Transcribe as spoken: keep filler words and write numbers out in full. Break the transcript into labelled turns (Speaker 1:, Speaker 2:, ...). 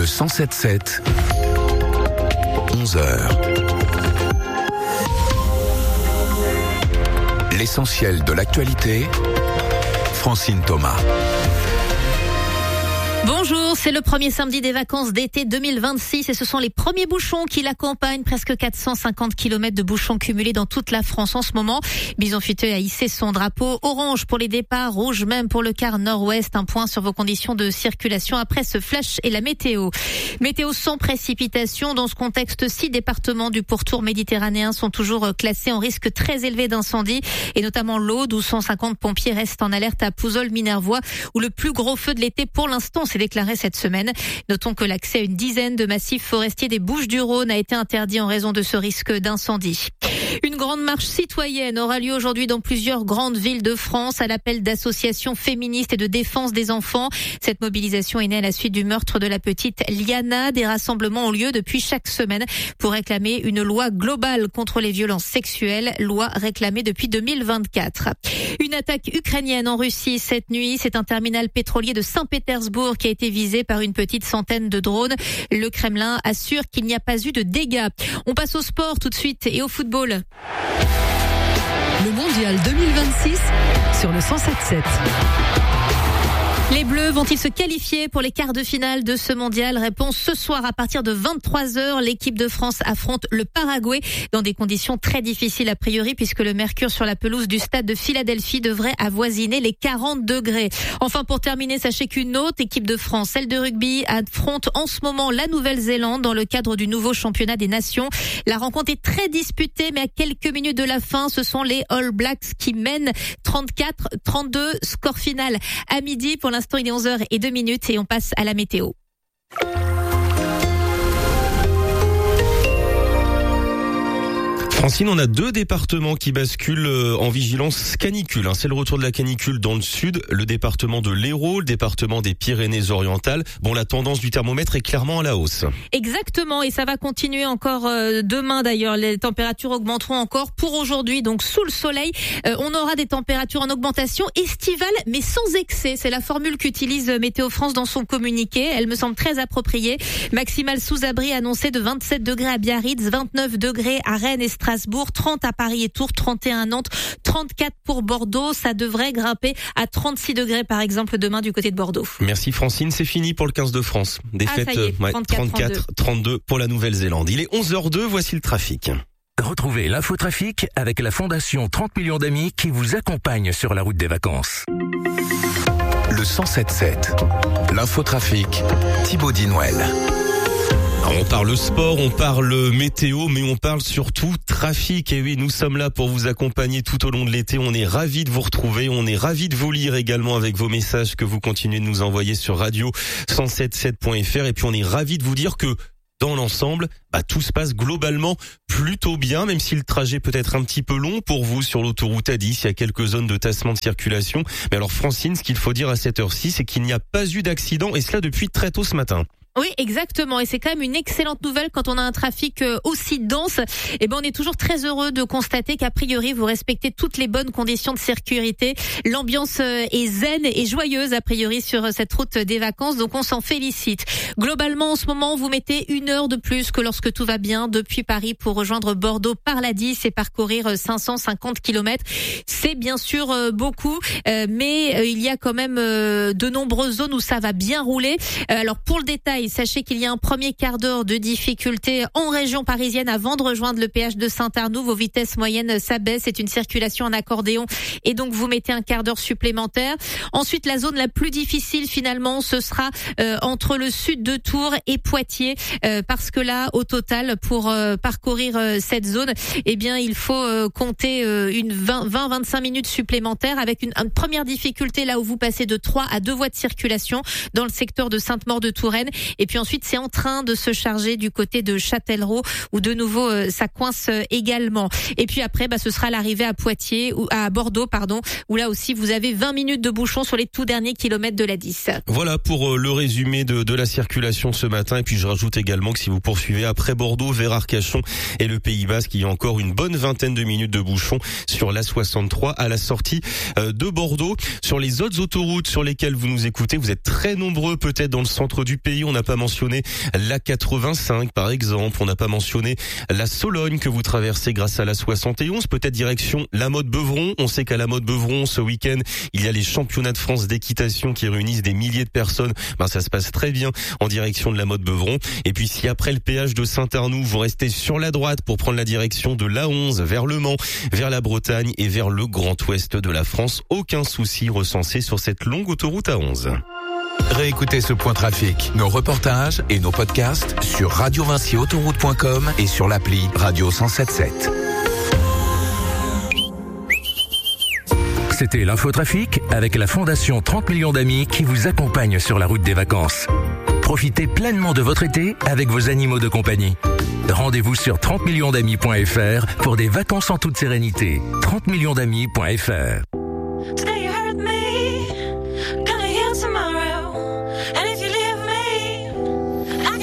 Speaker 1: Le cent sept sept, onze heures. L'essentiel de l'actualité, Francine Thomas.
Speaker 2: Bonjour, c'est le premier samedi des vacances d'été deux mille vingt-six et ce sont les premiers bouchons qui l'accompagnent. Presque quatre cent cinquante kilomètres de bouchons cumulés dans toute la France en ce moment. Bison Futé a hissé son drapeau orange pour les départs, rouge même pour le quart nord-ouest. Un point sur vos conditions de circulation après ce flash et la météo. Météo sans précipitation. Dans ce contexte, six départements du pourtour méditerranéen sont toujours classés en risque très élevé d'incendie et notamment l'Aude où cent cinquante pompiers restent en alerte à Pouzol-Minervois où le plus gros feu de l'été pour l'instant s'est déclaré cette semaine. Notons que l'accès à une dizaine de massifs forestiers des Bouches-du-Rhône a été interdit en raison de ce risque d'incendie. Une grande marche citoyenne aura lieu aujourd'hui dans plusieurs grandes villes de France à l'appel d'associations féministes et de défense des enfants. Cette mobilisation est née à la suite du meurtre de la petite Liana. Des rassemblements ont lieu depuis chaque semaine pour réclamer une loi globale contre les violences sexuelles, loi réclamée depuis deux mille vingt-quatre. Une attaque ukrainienne en Russie cette nuit. C'est un terminal pétrolier de Saint-Pétersbourg qui a été visé par une petite centaine de drones. Le Kremlin assure qu'il n'y a pas eu de dégâts. On passe au sport tout de suite et au football.
Speaker 3: Le mondial deux mille vingt-six sur le cent sept sept.
Speaker 2: Les Bleus vont-ils se qualifier pour les quarts de finale de ce mondial? Réponse ce soir à partir de vingt-trois heures. L'équipe de France affronte le Paraguay dans des conditions très difficiles a priori puisque le mercure sur la pelouse du stade de Philadelphie devrait avoisiner les quarante degrés. Enfin pour terminer, sachez qu'une autre équipe de France, celle de rugby, affronte en ce moment la Nouvelle-Zélande dans le cadre du nouveau championnat des nations. La rencontre est très disputée mais à quelques minutes de la fin, ce sont les All Blacks qui mènent trente-quatre à trente-deux. Score final à midi. Pour l'instant, il est onze heures et deux minutes et on passe à la météo.
Speaker 4: Francine, on a deux départements qui basculent en vigilance canicule. C'est le retour de la canicule dans le sud, le département de l'Hérault, le département des Pyrénées-Orientales. Bon, la tendance du thermomètre est clairement à la hausse.
Speaker 2: Exactement, et ça va continuer encore euh, demain d'ailleurs. Les températures augmenteront encore pour aujourd'hui, donc sous le soleil. Euh, on aura des températures en augmentation estivale, mais sans excès. C'est la formule qu'utilise Météo France dans son communiqué. Elle me semble très appropriée. Maximale sous abri annoncée de vingt-sept degrés à Biarritz, vingt-neuf degrés à Rennes et Strasbourg, trente à Paris et Tours, trente et un à Nantes, trente-quatre pour Bordeaux. Ça devrait grimper à trente-six degrés par exemple demain du côté de Bordeaux.
Speaker 4: Merci Francine, c'est fini pour le quinze de France. Défaite
Speaker 2: ah, ouais,
Speaker 4: trente-quatre trente-deux pour la Nouvelle-Zélande. Il est onze heures deux, voici le trafic.
Speaker 1: Retrouvez l'infotrafic avec la Fondation trente millions d'amis qui vous accompagne sur la route des vacances. Le cent sept sept, l'infotrafic, Thibaut Dinouel.
Speaker 4: On parle sport, on parle météo, mais on parle surtout trafic. Et oui, nous sommes là pour vous accompagner tout au long de l'été. On est ravis de vous retrouver. On est ravis de vous lire également avec vos messages que vous continuez de nous envoyer sur radio cent sept sept point f r. Et puis on est ravis de vous dire que dans l'ensemble, bah, tout se passe globalement plutôt bien, même si le trajet peut être un petit peu long pour vous sur l'autoroute A dix. Il y a quelques zones de tassement de circulation. Mais alors Francine, ce qu'il faut dire à cette heure-ci, c'est qu'il n'y a pas eu d'accident, et cela depuis très tôt ce matin.
Speaker 2: Oui, exactement. Et c'est quand même une excellente nouvelle quand on a un trafic aussi dense. Et ben, on est toujours très heureux de constater qu'a priori, vous respectez toutes les bonnes conditions de sécurité. L'ambiance est zen et joyeuse, a priori, sur cette route des vacances. Donc, on s'en félicite. Globalement, en ce moment, vous mettez une heure de plus que lorsque tout va bien depuis Paris pour rejoindre Bordeaux par la dix et parcourir cinq cent cinquante kilomètres. C'est bien sûr beaucoup, mais il y a quand même de nombreuses zones où ça va bien rouler. Alors, pour le détail, sachez qu'il y a un premier quart d'heure de difficulté en région parisienne avant de rejoindre le péage de Saint-Arnoux. Vos vitesses moyennes s'abaissent, c'est une circulation en accordéon et donc vous mettez un quart d'heure supplémentaire. Ensuite, la zone la plus difficile finalement, ce sera euh, entre le sud de Tours et Poitiers euh, parce que là, au total, pour euh, parcourir euh, cette zone, eh bien, il faut euh, compter euh, une vingt à vingt-cinq minutes supplémentaires avec une, une première difficulté là où vous passez de trois à deux voies de circulation dans le secteur de Sainte-Maure-de-Touraine. Et puis ensuite, c'est en train de se charger du côté de Châtellerault où de nouveau euh, ça coince euh, également. Et puis après, bah, ce sera l'arrivée à Poitiers ou à Bordeaux, pardon, où là aussi vous avez vingt minutes de bouchon sur les tout derniers kilomètres de la dix.
Speaker 4: Voilà pour euh, le résumé de, de la circulation ce matin. Et puis je rajoute également que si vous poursuivez après Bordeaux vers Arcachon et le Pays Basque, il y a encore une bonne vingtaine de minutes de bouchon sur l'A soixante-trois à la sortie euh, de Bordeaux. Sur les autres autoroutes sur lesquelles vous nous écoutez, vous êtes très nombreux peut-être dans le centre du pays. On a pas mentionné l'A quatre-vingt-cinq par exemple, on n'a pas mentionné la Sologne que vous traversez grâce à la soixante et onze, peut-être direction la Motte Beuvron. On sait qu'à la Motte Beuvron ce week-end, il y a les championnats de France d'équitation qui réunissent des milliers de personnes. Ben ça se passe très bien en direction de la Motte Beuvron. Et puis si après le péage de Saint-Arnoux, vous restez sur la droite pour prendre la direction de l'A onze vers Le Mans, vers la Bretagne et vers le Grand Ouest de la France, aucun souci recensé sur cette longue autoroute A onze.
Speaker 1: Réécoutez ce point trafic, nos reportages et nos podcasts sur radio vinci autoroute point com et sur l'appli Radio cent sept sept. C'était l'infotrafic avec la Fondation trente millions d'amis qui vous accompagne sur la route des vacances. Profitez pleinement de votre été avec vos animaux de compagnie. Rendez-vous sur trente millions d'amis point f r pour des vacances en toute sérénité. trente millions d'amis point f r.